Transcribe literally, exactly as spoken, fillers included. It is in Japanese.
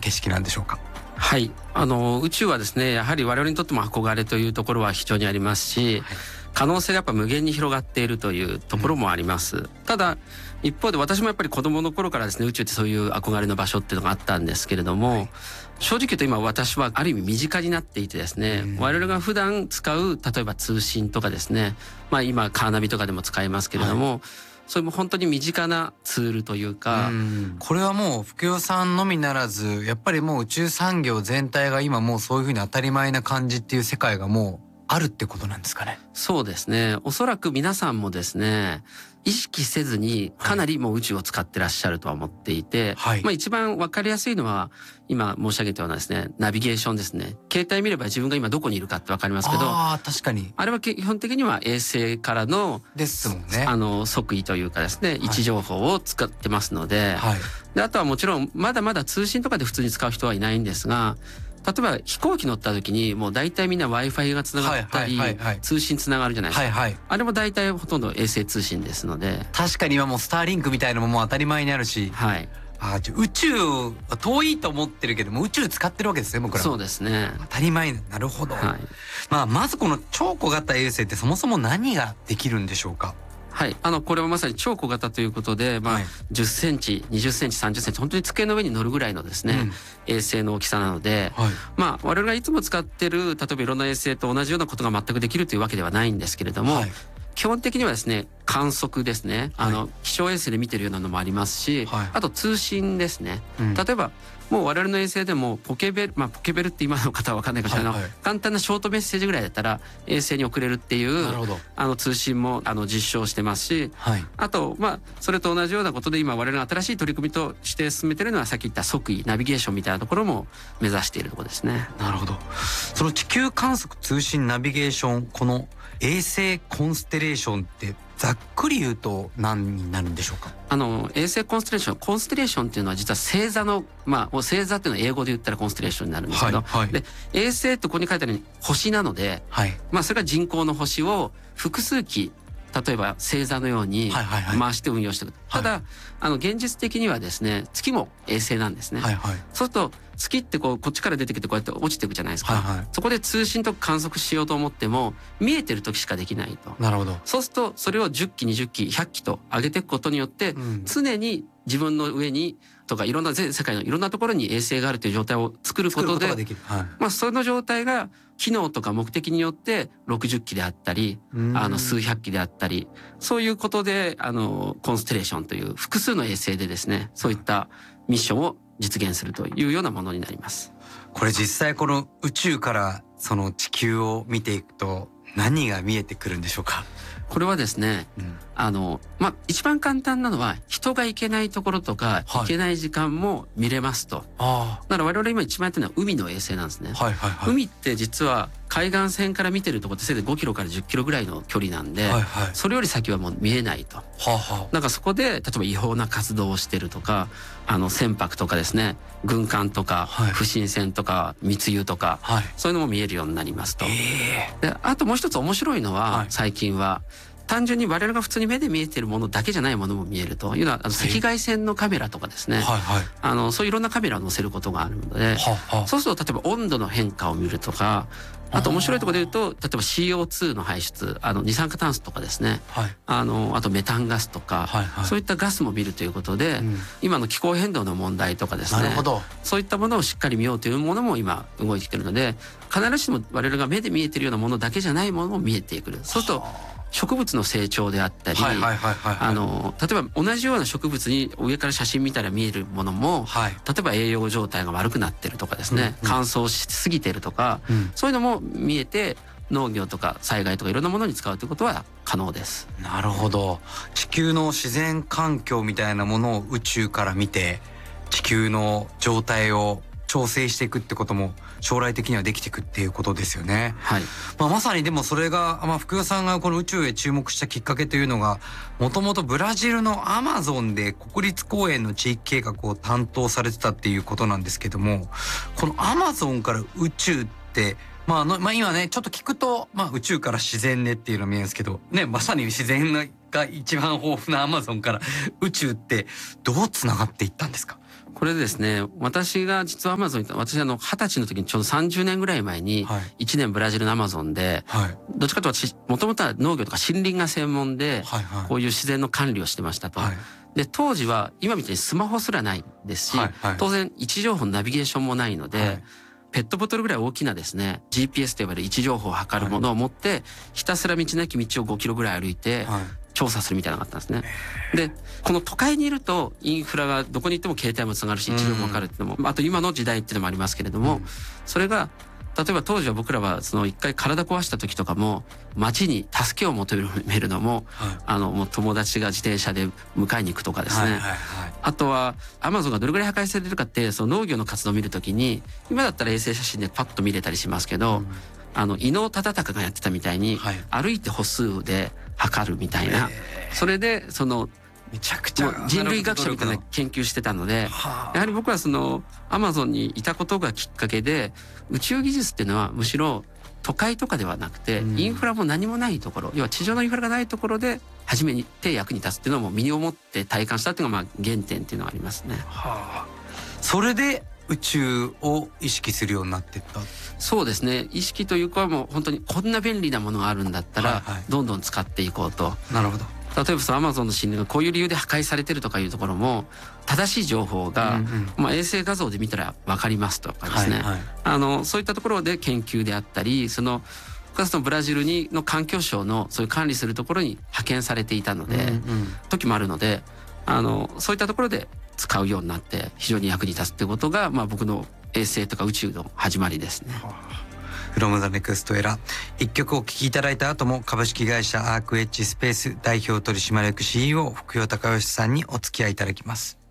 景色なんでしょうか？ はい、あの宇宙はですね、やはり我々にとっても憧れというところは非常にありますし、はい、可能性がやっぱ無限に広がっているというところもあります、うん、ただ一方で私もやっぱり子供の頃からですね、宇宙ってそういう憧れの場所っていうのがあったんですけれども、はい、正直言うと今私はある意味身近になっていてですね、うん、我々が普段使う例えば通信とかですね、まあ今カーナビとかでも使いますけれども、はい、それも本当に身近なツールというか、うん、 これはもう福代さんのみならずやっぱりもう宇宙産業全体が今もうそういうふうに当たり前な感じっていう世界がもうあるってことなんですかね？ そうですね、おそらく皆さんもですね、意識せずにかなりもう宇宙を使ってらっしゃるとは思っていて、はい、まあ一番わかりやすいのは今申し上げたようなですね、ナビゲーションですね。携帯見れば自分が今どこにいるかってわかりますけど、 あー確かに、 あれは基本的には衛星からのですもんね、 あの測位というかですね、位置情報を使ってますので、はい、であとはもちろんまだまだ通信とかで普通に使う人はいないんですが、例えば飛行機乗った時にもう大体みんな Wi-Fi がつながったり、通信つながるじゃないですか、はいはい、あれも大体ほとんど衛星通信ですので、 確かに今もうスターリンクみたいなのももう当たり前にあるし、はい、あじゃ宇宙は遠いと思ってるけども宇宙使ってるわけですね、僕ら。 そうですね、 当たり前。なるほど、はい、まあ、まずこの超小型衛星ってそもそも何ができるんでしょうか？ はい、あのこれはまさに超小型ということで、まあ、じゅっセンチ、にじゅっセンチ、さんじゅっセンチ、本当に机の上に乗るぐらいのですね、うん、衛星の大きさなので、はい、まあ我々がいつも使ってる例えばいろんな衛星と同じようなことが全くできるというわけではないんですけれども、はい、基本的にはですね、観測ですね、あの、はい、気象衛星で見てるようなのもありますし、はい、あと通信ですね、うん、例えばもう我々の衛星でもポケベル、まあポケベルって今の方は分かんないかもしれないけど、はいはい、簡単なショートメッセージぐらいだったら衛星に送れるっていうあの通信もあの実証してますし、はい、あとまあそれと同じようなことで今我々が新しい取り組みとして進めてるのはさっき言った測位ナビゲーションみたいなところも目指しているところですね。 なるほど。その地球観測通信ナビゲーション、この衛星コンステレーションってざっくり言うと何になるんでしょうか？ あの衛星コンステレーション、コンステレーションっていうのは実は星座の、まあ星座っていうのは英語で言ったらコンステレーションになるんですけど、はいはい、で衛星ってここに書いてあるように星なので、はい、まあそれが人工の星を複数機、例えば星座のように回して運用していく、はいはいはい、ただあの現実的にはですね、月も衛星なんですね、はいはい、そうすると月ってこうこっちから出てきてこうやって落ちていくじゃないですか、はいはい、そこで通信とか観測しようと思っても見えてる時しかできないと。 なるほど。 そうするとそれをじゅっきにじゅっきひゃっきと上げていくことによって、うん、常に自分の上にとかいろんな全世界のいろんなところに衛星があるという状態を作ることで、はい、まあその状態が機能とか目的によってろくじゅっきであったり、あの数百機であったり、そういうことであのコンステレーションという複数の衛星でですね、そういったミッションを実現するというようなものになります。 これ実際この宇宙からその地球を見ていくと何が見えてくるんでしょうか？ これはですね、うん、あの、まあ、一番簡単なのは人が行けないところとか、はい、行けない時間も見れますと。あだから我々今一番やってるのは海の衛星なんですね、はいはいはい、海って実は海岸線から見てるところってせいぜいごキロからじゅっキロぐらいの距離なんで、はいはい、それより先はもう見えないと、はあはあ、だからそこで例えば違法な活動をしてるとか、あの船舶とかですね、軍艦とか、はい、不審船とか密輸とか、はい、そういうのも見えるようになりますと、えー、であともう一つ面白いのは、はい、最近は単純に我々が普通に目で見えているものだけじゃないものも見えるというのは、あの赤外線のカメラとかですね、はいはい、あのそういういろんなカメラを載せることがあるので、ははそうすると例えば温度の変化を見るとか、あと面白いところで言うと例えば シーオーツー の排出、あの二酸化炭素とかですね、はい、あのあとメタンガスとか、はいはい、そういったガスも見るということで、うん、今の気候変動の問題とかですね、なるほど、そういったものをしっかり見ようというものも今動いてきているので、必ずしも我々が目で見えているようなものだけじゃないものも見えてくる。そうすると植物の成長であったり、あの例えば同じような植物に上から写真見たら見えるものも、はい、例えば栄養状態が悪くなってるとかですね、うんうん、乾燥しすぎてるとか、うん、そういうのも見えて農業とか災害とかいろんなものに使うということは可能です。 なるほど。地球の自然環境みたいなものを宇宙から見て地球の状態を調整していくってことも将来的にはできていくっていうことですよね。はい。まあ、まさにでもそれが、まあ、福代さんがこの宇宙へ注目したきっかけというのが、もともとブラジルのアマゾンで国立公園の地域計画を担当されてたっていうことなんですけども、このアマゾンから宇宙ってまあ、まあ今ねちょっと聞くと、まあ、宇宙から自然ねっていうのが見えるんですけどね、まさに自然が一番豊富なアマゾンから宇宙ってどうつながっていったんですか？ これですね、私が実はアマゾンに、私あの二十歳の時にちょうどさんじゅうねんぐらい前にいちねんブラジルのアマゾンで、はい、どっちかというと私もともとは農業とか森林が専門でこういう自然の管理をしてましたと。はい、で当時は今みたいにスマホすらないですし、はいはい、当然位置情報のナビゲーションもないので、はい、ペットボトルぐらい大きなですね ジーピーエス と呼ばれる位置情報を測るものを持って、はい、ひたすら道なき道をごキロぐらい歩いて、はい、調査するみたいなのがあったんですね。でこの都会にいるとインフラがどこに行っても携帯もつながるし位置情報も分かるっていうのも、あと今の時代っていうのもありますけれども、それが例えば当時は僕らはその一回体壊した時とかも街に助けを求めるのも、はい、あのもう友達が自転車で迎えに行くとかですね、はいはいはい、あとはアマゾンがどれぐらい破壊されてるかってその農業の活動を見るときに今だったら衛星写真でパッと見れたりしますけど、うん、あの伊能忠敬がやってたみたいに、はい、歩いて歩数で測るみたいな、それでそのめちゃくちゃ人類学者みたいな研究してたので、やはり僕はそのアマゾンにいたことがきっかけで、宇宙技術っていうのはむしろ都会とかではなくて、インフラも何もないところ、要は地上のインフラがないところで初めて役に立つっていうのも身に思って体感したっていうのがまあ原点っていうのはありますね。はあ、 それで宇宙を意識するようになっていった。 そうですね、意識というかもう本当にこんな便利なものがあるんだったらどんどん使っていこうと。 なるほど。 例えばそのアマゾンの森林がこういう理由で破壊されてるとかいうところも正しい情報が、うんうん、まあ、衛星画像で見たら分かりますとかですね、はいはい、あのそういったところで研究であったり、そのそのブラジルにの環境省のそういう管理するところに派遣されていたので、うんうん、時もあるので、あのそういったところで使うようになって非常に役に立つってことが、まあ、僕の衛星とか宇宙の始まりですね。 From the Next Era、 一曲お聴きいただいた後も株式会社アークエッジスペース代表取締役 シーイーオー 福与孝義さんにお付き合いいただきます。